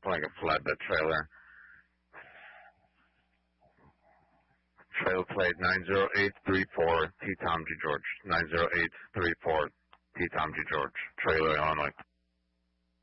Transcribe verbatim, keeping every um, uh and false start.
like a flatbed trailer. Trailer plate nine zero eight three four T Tom G George. nine zero eight three four T Tom G George. Trailer, Illinois.